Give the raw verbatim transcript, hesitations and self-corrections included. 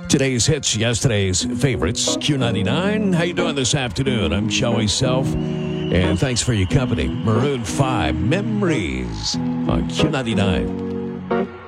Today's hits, yesterday's favorites. Q ninety-nine. How you doing this afternoon? I'm Joey Self, and thanks for your company. Maroon five, Memories on Q ninety-nine.